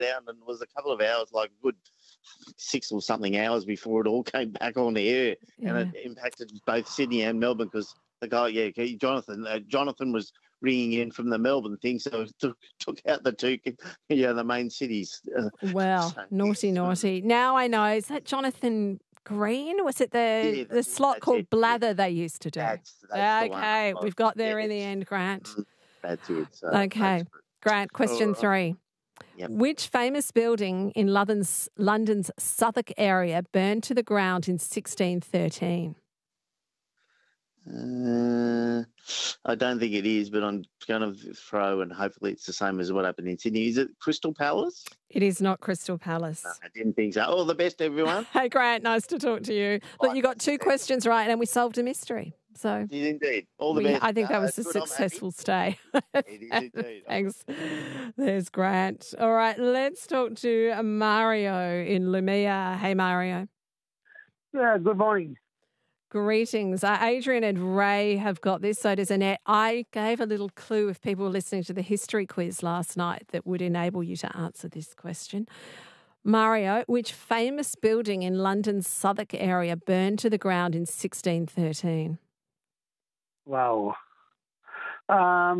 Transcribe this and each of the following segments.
down, and it was a couple of hours, like a good 6 or something hours before it all came back on the air, and it impacted both Sydney and Melbourne because the guy, Jonathan was ringing in from the Melbourne thing, so it took out the two, the main cities. Wow, naughty. Now I know. Is that Jonathan Green? Was it the slot called Blather they used to do? That's okay, we've got there in the end, Grant. That's it. So okay, Grant, question 3. Yep. Which famous building in London's Southwark area burned to the ground in 1613? I don't think it is, but I'm going to throw, and hopefully it's the same as what happened in Sydney. Is it Crystal Palace? It is not Crystal Palace. No, I didn't think so. All the best, everyone. Hey, Grant, nice to talk to you. Look, you got 2 questions right, and we solved a mystery. So it is indeed. All the best. I think that was a successful stay. It is indeed. Thanks. There's Grant. All right, let's talk to Mario in Lumia. Hey, Mario. Yeah, good morning. Greetings. Adrian and Ray have got this, so does Annette. I gave a little clue if people were listening to the history quiz last night that would enable you to answer this question. Mario, which famous building in London's Southwark area burned to the ground in 1613? Wow. I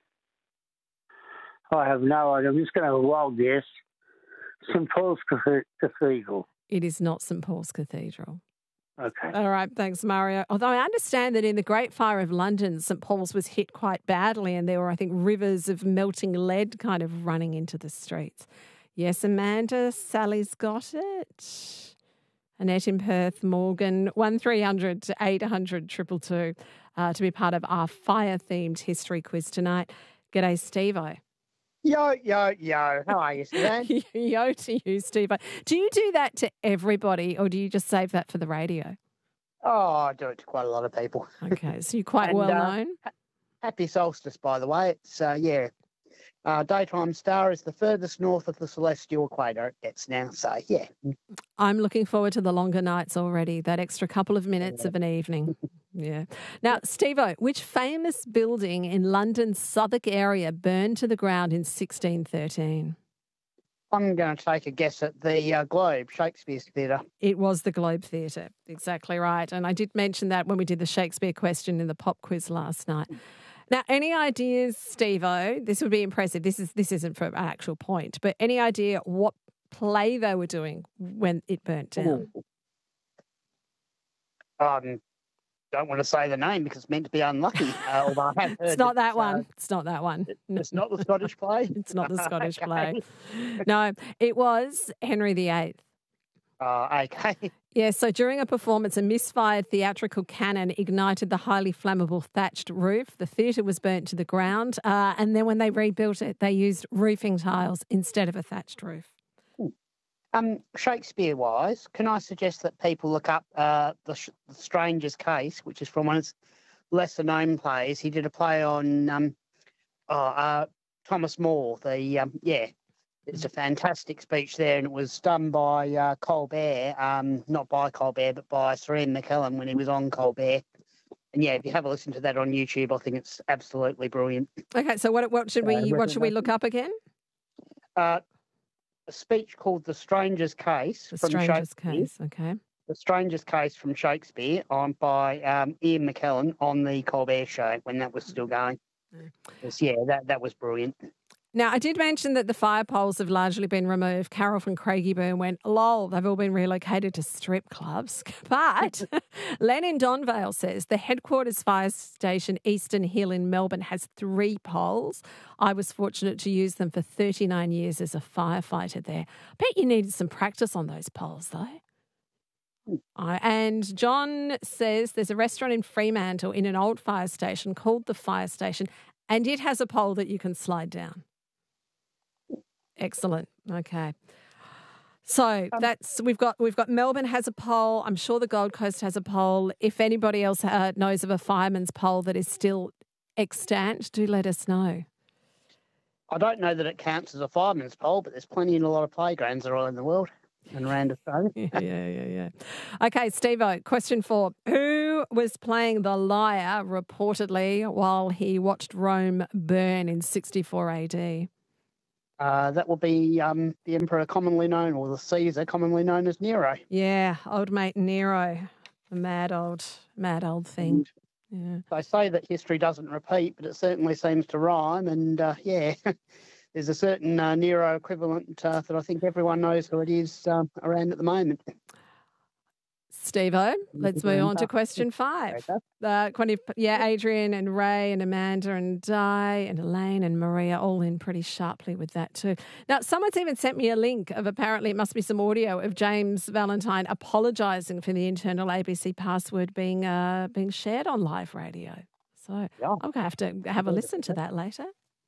have no idea. I'm just going to have a wild guess. St Paul's Cathedral. It is not St Paul's Cathedral. Okay. All right, thanks, Mario. Although I understand that in the Great Fire of London, St Paul's was hit quite badly and there were, I think, rivers of melting lead kind of running into the streets. Yes, Amanda, Sally's got it. Annette in Perth, Morgan, 1300 800 222 to be part of our fire-themed history quiz tonight. G'day, Steve-o. Yo. How are you, Suzanne? Yo to you, Steve-o. Do you do that to everybody or do you just save that for the radio? Oh, I do it to quite a lot of people. Okay, so you're quite well known. Happy solstice, by the way. It's, daytime star is the furthest north of the celestial equator it gets now. So, yeah. I'm looking forward to the longer nights already, that extra couple of minutes of an evening. Yeah. Now, Steve-o, which famous building in London's Southwark area burned to the ground in 1613? I'm going to take a guess at the Globe, Shakespeare's Theatre. It was the Globe Theatre, exactly right. And I did mention that when we did the Shakespeare question in the pop quiz last night. Now, any ideas, Steve-o? This would be impressive. This isn't for an actual point, but any idea what play they were doing when it burnt down? Don't want to say the name because it's meant to be unlucky. Although I have heard It's not that one. It's not that one. It's not the Scottish play? It's not the Scottish play. No, it was Henry VIII. Okay. Yeah, so during a performance, a misfired theatrical cannon ignited the highly flammable thatched roof. The theatre was burnt to the ground. And then when they rebuilt it, they used roofing tiles instead of a thatched roof. Shakespeare-wise, can I suggest that people look up the Stranger's Case, which is from one of his lesser-known plays. He did a play on Thomas More. It's a fantastic speech there, and it was done by Colbert, not by Colbert, but by Sir Ian McKellen when he was on Colbert. And yeah, if you have a listen to that on YouTube, I think it's absolutely brilliant. Okay, so what should we look up again? A speech called The Stranger's Case. The Stranger's Case, okay. The Stranger's Case from Shakespeare by Ian McKellen on the Colbert Show when that was still going. That was brilliant. Now, I did mention that the fire poles have largely been removed. Carol from Craigieburn went, lol, they've all been relocated to strip clubs. But Len in Donvale says the headquarters fire station Eastern Hill in Melbourne has 3 poles. I was fortunate to use them for 39 years as a firefighter there. I bet you needed some practice on those poles, though. And John says there's a restaurant in Fremantle in an old fire station called the Fire Station, and it has a pole that you can slide down. Excellent. Okay. So we've got Melbourne has a pole. I'm sure the Gold Coast has a pole. If anybody else knows of a fireman's pole that is still extant, do let us know. I don't know that it counts as a fireman's pole, but there's plenty in a lot of playgrounds around the world and around Australia. Yeah. Okay, Steve-o, question 4. Who was playing the lyre reportedly while he watched Rome burn in 64 AD? That will be the emperor commonly known, or the Caesar commonly known as Nero. Yeah, old mate Nero, a mad old thing. Yeah. They say that history doesn't repeat, but it certainly seems to rhyme. And there's a certain Nero equivalent that I think everyone knows who it is around at the moment. Steve-O, let's move on to question 5. Adrian and Ray and Amanda and Di and Elaine and Maria all in pretty sharply with that too. Now, someone's even sent me a link of apparently it must be some audio of James Valentine apologising for the internal ABC password being shared on live radio. So I'm going to have to have a listen to that later.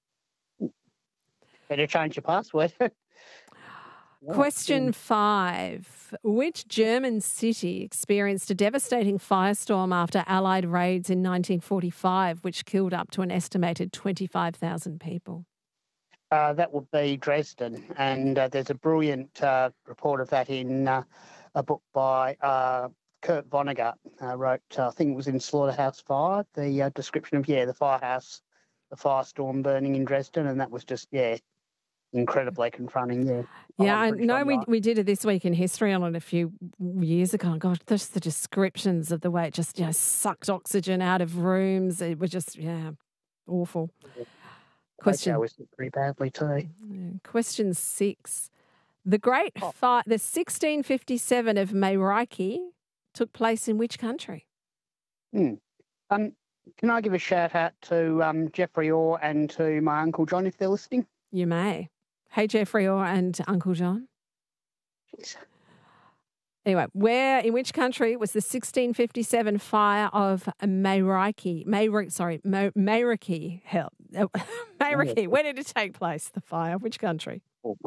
Better change your password. Question 5. Which German city experienced a devastating firestorm after Allied raids in 1945, which killed up to an estimated 25,000 people? That would be Dresden. And there's a brilliant report of that in a book by Kurt Vonnegut. Wrote, I think it was in Slaughterhouse 5, the description of, the firestorm burning in Dresden. And that was just, incredibly confronting, Yeah, I know we did it this week in history on it a few years ago. Gosh, just the descriptions of the way it just sucked oxygen out of rooms. It was just, awful. Question was pretty badly too. Question 6. The Great Fire, the 1657 of Mayriki took place in which country? Can I give a shout out to Jeffrey Orr and to my Uncle John if they're listening? You may. Hey, Jeffrey Orr and Uncle John. Jeez. Anyway, in which country was the 1657 fire of Mayriki? Mayriki. Mayriki. Where did it take place, the fire? Which country?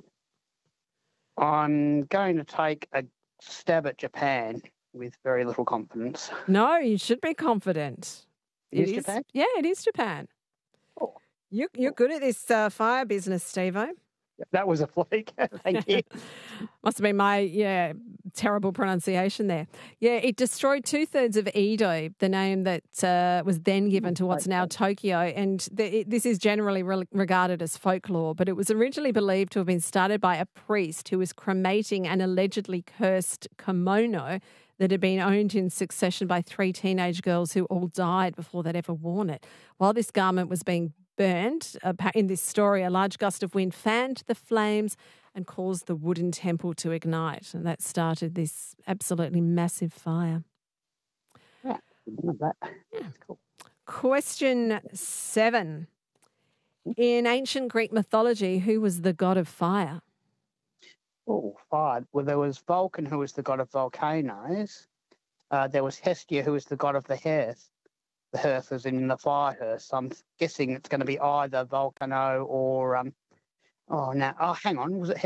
I'm going to take a stab at Japan with very little confidence. No, you should be confident. It is Japan? Yeah, it is Japan. Oh. You're good at this fire business, Steve-O. That was a fluke. Thank you. Must have been my, terrible pronunciation there. Yeah, it destroyed 2/3 of Edo, the name that was then given to what's now Tokyo. And this is generally regarded as folklore, but it was originally believed to have been started by a priest who was cremating an allegedly cursed kimono that had been owned in succession by 3 teenage girls who all died before they'd ever worn it. While this garment was being burned, in this story, a large gust of wind fanned the flames and caused the wooden temple to ignite. And that started this absolutely massive fire. Yeah, that's cool. Question 7. In ancient Greek mythology, who was the god of fire? Oh, fire. Well, there was Vulcan, who was the god of volcanoes. There was Hestia, who was the god of the hearth. The hearth is in the fire hearth. So I'm guessing it's going to be either Volcano or hang on, was it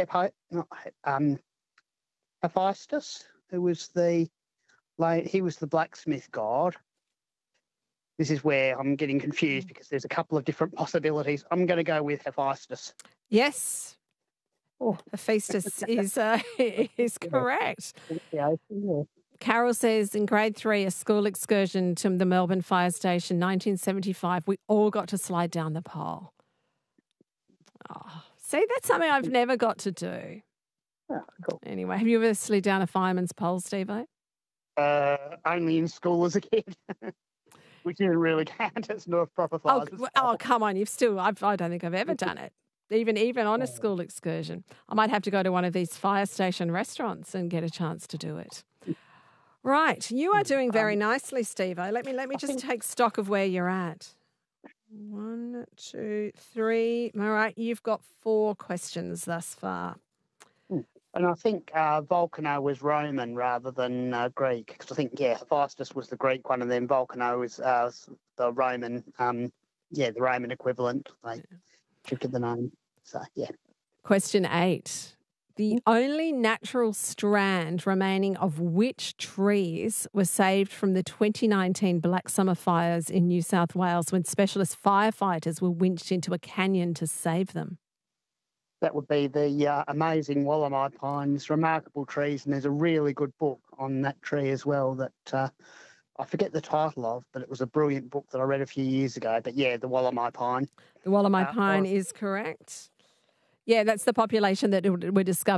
Hephaestus, who was he was the blacksmith god. This is where I'm getting confused because there's a couple of different possibilities. I'm going to go with Hephaestus. Yes. Oh, Hephaestus is correct. Yeah. Carol says in grade 3, a school excursion to the Melbourne Fire Station, 1975, we all got to slide down the pole. Oh, see, that's something I've never got to do. Oh, cool. Anyway, have you ever slid down a fireman's pole, Steve-O? Only in school as a kid, which didn't really count as no proper fire. Oh, come on, I don't think I've ever done it. Even on a school excursion. I might have to go to one of these fire station restaurants and get a chance to do it. Right, you are doing very nicely, Steve-O. Let me just take stock of where you're at. 1, 2, 3. All right, you've got 4 questions thus far. And I think Volcano was Roman rather than Greek, because I think Hephaestus was the Greek one, and then Volcano was the Roman, the Roman equivalent. They shifted the name. So Question 8. The only natural strand remaining of which trees was saved from the 2019 Black Summer fires in New South Wales when specialist firefighters were winched into a canyon to save them? That would be the amazing Wallamai pines, remarkable trees, and there's a really good book on that tree as well that I forget the title of, but it was a brilliant book that I read a few years ago. But the Wallamai pine. The Wallamai pine is correct. Yeah, that's the population that were discovered